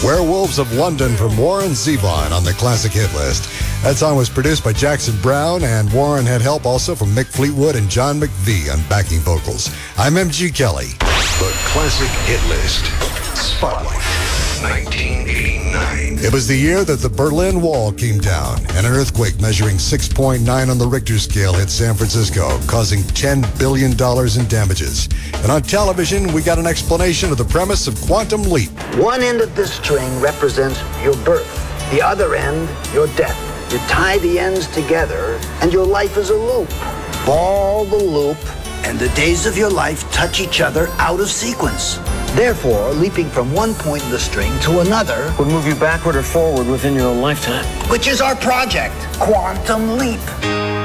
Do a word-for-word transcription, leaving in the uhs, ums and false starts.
Werewolves of London from Warren Zevon on the classic hit list. That song was produced by Jackson Browne, and Warren had help also from Mick Fleetwood and John McVie on backing vocals. I'm M G Kelly. The classic hit list. Spotlight. nineteen eighty-nine. It was the year that the Berlin Wall came down, and an earthquake measuring six point nine on the Richter scale hit San Francisco, causing ten billion dollars in damages. And on television, we got an explanation of the premise of Quantum Leap. One end of this string represents your birth, the other end, your death. You tie the ends together, and your life is a loop. Ball the loop, and the days of your life touch each other out of sequence. Therefore, leaping from one point in the string to another would move you backward or forward within your own lifetime. Which is our project, Quantum Leap.